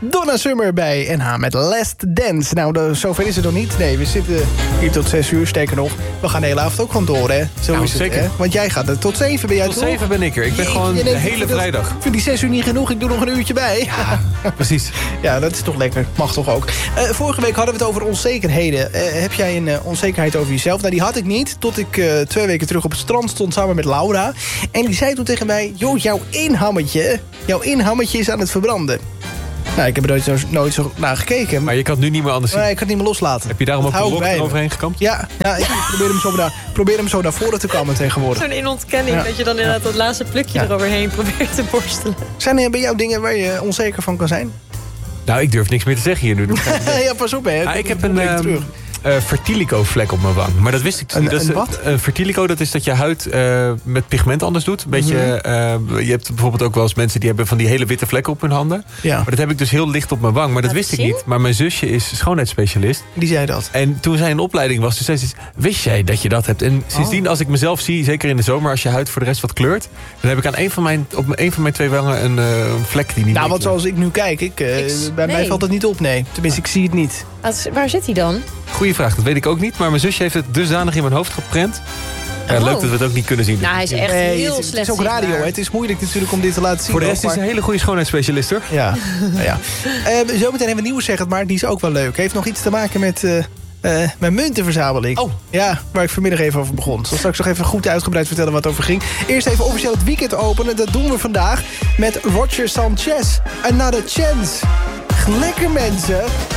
Donna Summer bij NH met Last Dance. Nou, zover is het nog niet. Nee, we zitten hier tot 6 uur, sterker nog. We gaan de hele avond ook gewoon door, hè? Zo is het, zeker. Hè? Want jij gaat er tot 7, ben jij tot 7 ben ik er. Ik ben gewoon de hele vrijdag. Ik vind die 6 uur niet genoeg, ik doe nog een uurtje bij. Ja, precies. Ja, dat is toch lekker. Mag toch ook. Vorige week hadden we het over onzekerheden. Heb jij een onzekerheid over jezelf? Nou, die had ik niet. Tot ik 2 weken terug op het strand stond samen met Laura. En die zei toen tegen mij... joh, jouw inhammetje is aan het verbranden. Nou, ik heb er nooit zo naar gekeken. Maar je kan het nu niet meer anders zien. Nee, ik kan het niet meer loslaten. Heb je daarom ook de rok eroverheen gekamd? Ja, ik probeer hem zo naar voren te kammen tegenwoordig. Zo'n inontkenning dat je dan inderdaad dat laatste plukje eroverheen probeert te borstelen. Zijn er bij jou dingen waar je onzeker van kan zijn? Nou, ik durf niks meer te zeggen hier nu. Ja, pas op, hè. Ik heb een vertilico-vlek op mijn wang. Maar dat wist ik niet. Een wat? Vertilico, dat is dat je huid met pigment anders doet. Een beetje, je hebt bijvoorbeeld ook wel eens mensen die hebben van die hele witte vlekken op hun handen. Ja. Maar dat heb ik dus heel licht op mijn wang. Maar dat wist ik niet. Maar mijn zusje is schoonheidsspecialist. Die zei dat. En toen zij in opleiding was, toen zei ze, wist jij dat je dat hebt? En sindsdien, als ik mezelf zie, zeker in de zomer, als je huid voor de rest wat kleurt, dan heb ik aan een van mijn 2 wangen een vlek die niet want zoals ik nu kijk, bij mij valt het niet op, nee. Tenminste, ik zie het niet. Waar zit hij dan? Goeie vraag, dat weet ik ook niet. Maar mijn zusje heeft het dusdanig in mijn hoofd geprent. Ja, leuk dat we het ook niet kunnen zien. Nou, hij is echt heel slecht. Het is ook radio, hè? Het is moeilijk natuurlijk om dit te laten zien. Voor de rest is hij een hele goede schoonheidsspecialist, hoor. Ja. Zometeen hebben we nieuws, zeg het maar. Die is ook wel leuk. Heeft nog iets te maken met mijn muntenverzameling. Oh. Ja, waar ik vanmiddag even over begon. Ik zal straks nog even goed uitgebreid vertellen wat het over ging. Eerst even officieel het weekend openen. Dat doen we vandaag met Roger Sanchez. Another Chance. Lekker, mensen.